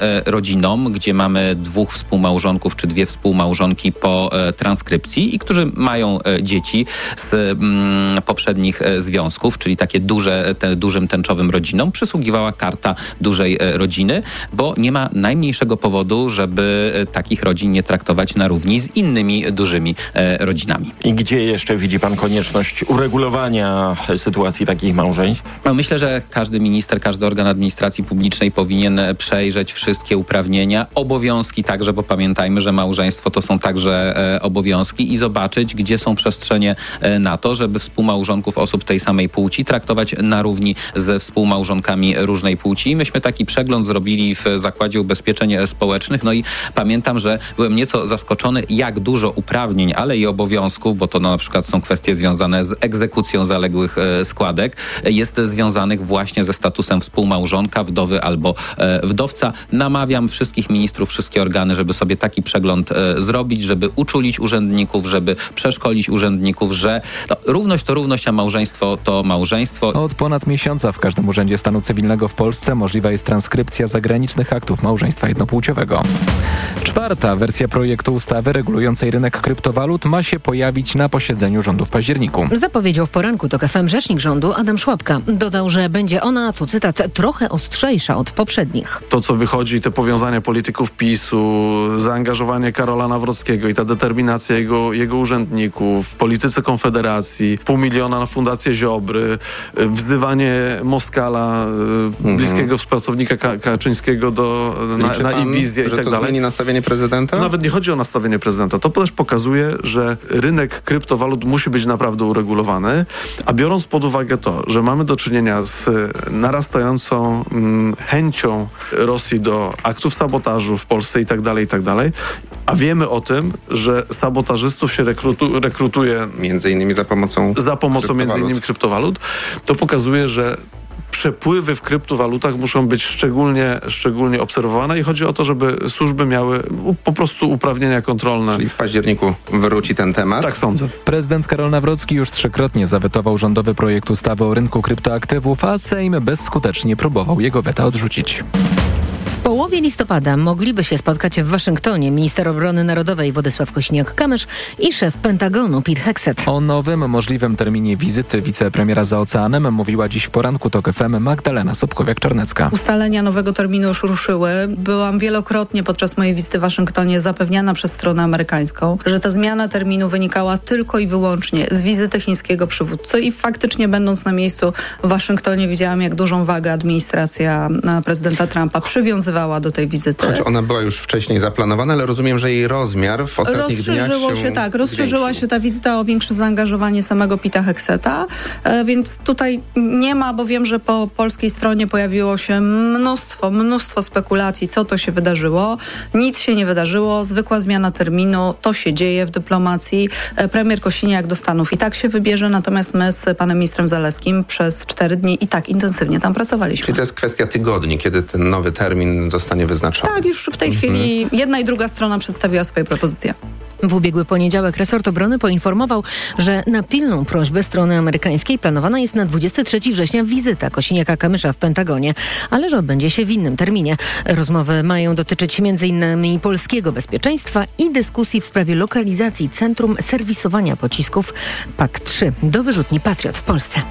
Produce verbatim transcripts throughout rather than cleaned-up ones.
rodzinom, gdzie mamy dwóch współmałżonków czy dwie współmałżonki po transkrypcji i którzy mają dzieci z mm, poprzednich związków, czyli takie duże, te, dużym tęczowym rodzinom, przysługiwała karta dużej rodziny, bo nie ma najmniejszego powodu, żeby takich rodzin nie traktować na równi z innymi dużymi rodzinami. I gdzie jeszcze widzi pan konieczność uregulowania sytuacji takich małżeństw? No, myślę, że każdy minister, każdy organ administracji publicznej powinien przejrzeć wszystkie uprawnienia, obowiązki także, bo pamiętajmy, że małżeństwo to są także e, obowiązki i zobaczyć, gdzie są przestrzenie e, na to, żeby współmałżonków osób tej samej płci traktować na równi ze współmałżonkami różnej płci. Myśmy taki przegląd zrobili w Zakładzie Ubezpieczeń Społecznych, no i pamiętam, że byłem nieco zaskoczony, jak dużo uprawnień, ale i obowiązków, bo to no, na przykład są kwestie związane z egzekucją zaległych e, składek, jest związanych właśnie ze statusem współmałżonka, wdowy albo e, wdowca. Namawiam wszystkich ministrów, wszystkie organy, żeby sobie taki przegląd e, zrobić, żeby uczulić urzędników, żeby przeszkolić urzędników, że no, równość to równość, a małżeństwo to małżeństwo. Od ponad miesiąca w każdym urzędzie stanu cywilnego w Polsce możliwa jest transkrypcja zagranicznych aktów małżeństwa jednopłciowego. Czwarta wersja projektu ustawy regulującej rynek kryptowalut ma się pojawić na posiedzeniu rządu w październiku. Zapowiedział w poranku TOK F M rzecznik rządu Adam Szłapka. Dodał, że będzie ona, tu cytat, trochę ostrzejsza od poprzednich. To, co wychodzi, te powiązania polityków PiSu, zaangażowanie Karola Nawrockiego i ta determinacja jego, jego urzędników w polityce Konfederacji, pół miliona na Fundację Ziobry, wzywanie Moskala, mhm. bliskiego współpracownika Ka- Kaczyńskiego do, na, na Ibizję i tak dalej. To zmieni nastawienie prezydenta? To nawet nie chodzi o nastawienie prezydenta. To też pokazuje, że rynek kryptowalut musi być naprawdę uregulowany, a biorąc pod uwagę to, że mamy do czynienia z narastającą mm, chęcią Rosji do aktów sabotażu w Polsce i tak dalej, i tak dalej, a wiemy o tym, że sabotażystów się rekrutu, rekrutuje między innymi za pomocą za pomocą między innymi kryptowalut, to pokazuje, że przepływy w kryptowalutach muszą być szczególnie, szczególnie obserwowane i chodzi o to, żeby służby miały po prostu uprawnienia kontrolne. Czyli w październiku wróci ten temat? Tak sądzę. Prezydent Karol Nawrocki już trzykrotnie zawetował rządowy projekt ustawy o rynku kryptoaktywów, a Sejm bezskutecznie próbował jego weta odrzucić. W połowie listopada mogliby się spotkać w Waszyngtonie minister obrony narodowej Władysław Kosiniak-Kamysz i szef Pentagonu Pete Hegseth. O nowym możliwym terminie wizyty wicepremiera za oceanem mówiła dziś w poranku TOK F M Magdalena Sobkowiak-Czarnecka. Ustalenia nowego terminu już ruszyły. Byłam wielokrotnie podczas mojej wizyty w Waszyngtonie zapewniana przez stronę amerykańską, że ta zmiana terminu wynikała tylko i wyłącznie z wizyty chińskiego przywódcy i faktycznie będąc na miejscu w Waszyngtonie widziałam, jak dużą wagę administracja prezydenta Trumpa przywiązywała do tej wizyty. Choć ona była już wcześniej zaplanowana, ale rozumiem, że jej rozmiar w ostatnich dniach się, się tak, rozszerzyła zwiększył. się ta wizyta o większe zaangażowanie samego Pete'a Hegsetha, e, więc tutaj nie ma, bo wiem, że po polskiej stronie pojawiło się mnóstwo, mnóstwo spekulacji, co to się wydarzyło. Nic się nie wydarzyło, zwykła zmiana terminu, to się dzieje w dyplomacji. E, premier Kosiniak do Stanów i tak się wybierze, natomiast my z panem ministrem Zalewskim przez cztery dni i tak intensywnie tam pracowaliśmy. Czyli to jest kwestia tygodni, kiedy ten nowy termin zostanie wyznaczony. Tak, już w tej chwili jedna i druga strona przedstawiła swoje propozycje. W ubiegły poniedziałek resort obrony poinformował, że na pilną prośbę strony amerykańskiej planowana jest na dwudziestego trzeciego września wizyta Kosiniaka-Kamysza w Pentagonie, ale że odbędzie się w innym terminie. Rozmowy mają dotyczyć między innymi polskiego bezpieczeństwa i dyskusji w sprawie lokalizacji Centrum Serwisowania Pocisków P A K trzy do wyrzutni Patriot w Polsce.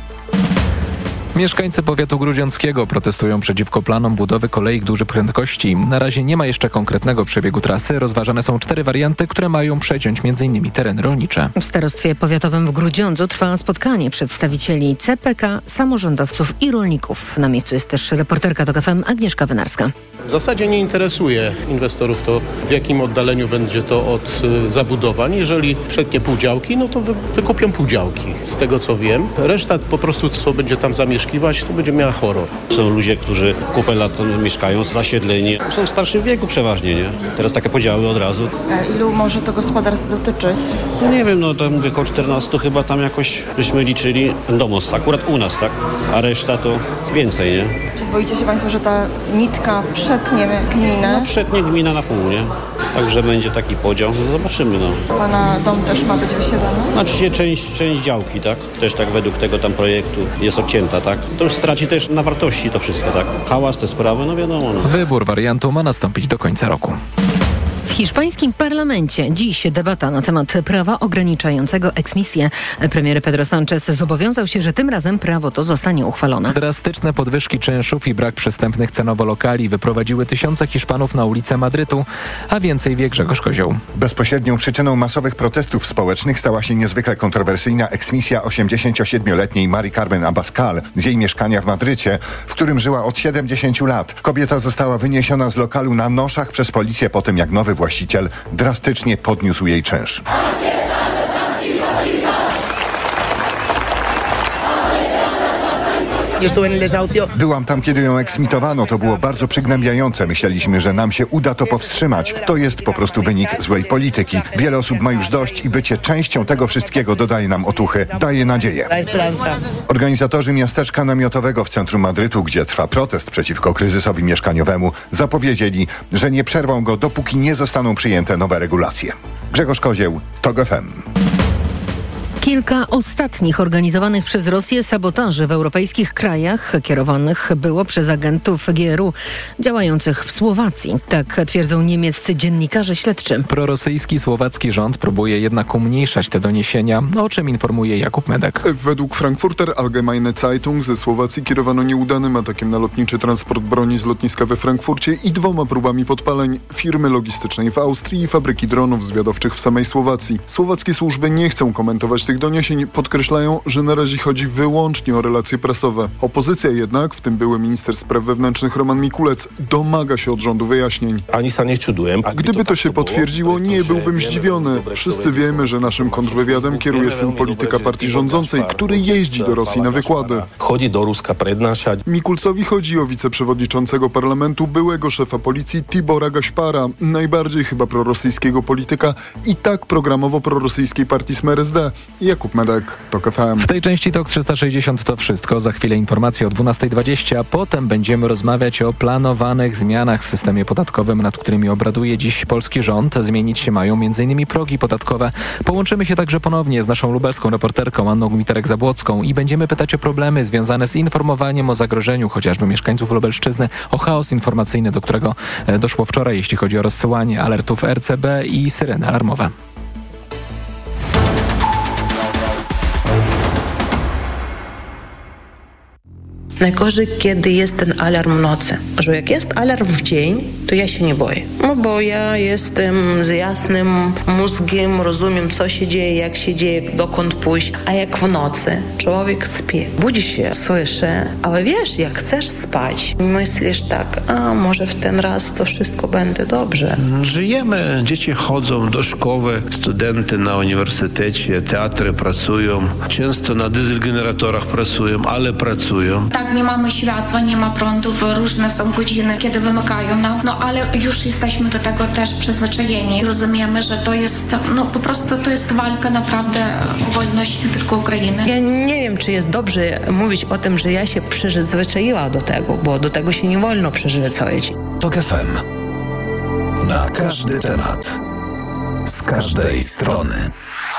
Mieszkańcy powiatu grudziąckiego protestują przeciwko planom budowy kolei dużych prędkości. Na razie nie ma jeszcze konkretnego przebiegu trasy. Rozważane są cztery warianty, które mają przeciąć między innymi tereny rolnicze. W starostwie powiatowym w Grudziądzu trwa spotkanie przedstawicieli C P K, samorządowców i rolników. Na miejscu jest też reporterka TOK F M Agnieszka Wynarska. W zasadzie nie interesuje inwestorów to, w jakim oddaleniu będzie to od y, zabudowań. Jeżeli przetnie pół działki, no to wy, wykupią pół działki, z tego co wiem. Reszta po prostu, co będzie tam zamieszkiwać, to będzie miała horror. Są ludzie, którzy kupę lat mieszkają, zasiedleni. Są w starszym wieku przeważnie, nie? Teraz takie podziały od razu. A ilu może to gospodarstw dotyczyć? No nie wiem, no tam około czternastu chyba tam jakoś byśmy liczyli domostw, akurat u nas, tak? A reszta to więcej, nie? Czy boicie się Państwo, że ta nitka przetnie gminę? No przetnie gmina na pół, nie? Także będzie taki podział, no zobaczymy. No. Pana dom też ma być wysiedlony? Znaczy się część, część działki, tak? Też tak według tego tam projektu jest odcięta, tak? To już straci też na wartości to wszystko, tak? Hałas, te sprawy, no wiadomo. No. Wybór wariantu ma nastąpić do końca roku. W hiszpańskim parlamencie dziś debata na temat prawa ograniczającego eksmisję. Premier Pedro Sánchez zobowiązał się, że tym razem prawo to zostanie uchwalone. Drastyczne podwyżki czynszów i brak przystępnych cenowo lokali wyprowadziły tysiące Hiszpanów na ulice Madrytu, a więcej wie Grzegorz Kozioł. Bezpośrednią przyczyną masowych protestów społecznych stała się niezwykle kontrowersyjna eksmisja osiemdziesięciosiedmioletniej Mari Carmen Abascal z jej mieszkania w Madrycie, w którym żyła od siedemdziesięciu lat. Kobieta została wyniesiona z lokalu na noszach przez policję po tym, jak nowy właściciel drastycznie podniósł jej czynsz. Byłam tam, kiedy ją eksmitowano. To było bardzo przygnębiające. Myśleliśmy, że nam się uda to powstrzymać. To jest po prostu wynik złej polityki. Wiele osób ma już dość i bycie częścią tego wszystkiego dodaje nam otuchy, daje nadzieję. Organizatorzy miasteczka namiotowego w centrum Madrytu, gdzie trwa protest przeciwko kryzysowi mieszkaniowemu, zapowiedzieli, że nie przerwą go, dopóki nie zostaną przyjęte nowe regulacje. Grzegorz Kozieł, TOG F M. Kilka ostatnich organizowanych przez Rosję sabotaży w europejskich krajach kierowanych było przez agentów G R U działających w Słowacji. Tak twierdzą niemieccy dziennikarze śledczy. Prorosyjski słowacki rząd próbuje jednak umniejszać te doniesienia, o czym informuje Jakub Medek. Według Frankfurter Allgemeine Zeitung ze Słowacji kierowano nieudanym atakiem na lotniczy transport broni z lotniska we Frankfurcie i dwoma próbami podpaleń firmy logistycznej w Austrii i fabryki dronów zwiadowczych w samej Słowacji. Słowackie służby nie chcą komentować tych doniesień, podkreślają, że na razie chodzi wyłącznie o relacje prasowe. Opozycja jednak, w tym były minister spraw wewnętrznych Roman Mikulec, domaga się od rządu wyjaśnień. Gdyby to się potwierdziło, nie byłbym zdziwiony. Wszyscy wiemy, że naszym kontrwywiadem kieruje syn polityka partii rządzącej, który jeździ do Rosji na wykłady. Mikulcowi chodzi o wiceprzewodniczącego parlamentu, byłego szefa policji Tibora Gaśpara, najbardziej chyba prorosyjskiego polityka i tak programowo prorosyjskiej partii S M R S D. Jakub Medek, TOG F M. W tej części TOG trzysta sześćdziesiąt to wszystko. Za chwilę informacje o dwunasta dwadzieścia, a potem będziemy rozmawiać o planowanych zmianach w systemie podatkowym, nad którymi obraduje dziś polski rząd. Zmienić się mają m in progi podatkowe. Połączymy się także ponownie z naszą lubelską reporterką Anną Gmiterek-Zabłocką i będziemy pytać o problemy związane z informowaniem o zagrożeniu chociażby mieszkańców Lubelszczyzny, o chaos informacyjny, do którego doszło wczoraj, jeśli chodzi o rozsyłanie alertów R C B i syreny alarmowe. Najgorzej, kiedy jest ten alarm w nocy. Że jak jest alarm w dzień, to ja się nie boję. No bo ja jestem z jasnym mózgiem, rozumiem, co się dzieje, jak się dzieje, dokąd pójść. A jak w nocy człowiek śpi, budzi się, słyszy, ale wiesz, jak chcesz spać, myślisz tak, a może w ten raz to wszystko będzie dobrze. Żyjemy, dzieci chodzą do szkoły, studenty na uniwersytecie, teatry pracują, często na dieselgeneratorach pracują, ale pracują. Tak, nie mamy światła, nie ma prądów, różne są godziny, kiedy wymykają nam, no ale już jesteśmy do tego też przyzwyczajeni. Rozumiemy, że to jest, no po prostu to jest walka naprawdę o wolność nie tylko Ukrainy. Ja nie wiem, czy jest dobrze mówić o tym, że ja się przyzwyczaiła do tego, bo do tego się nie wolno przyzwyczaić. TOG F M. Na każdy temat. Z każdej strony.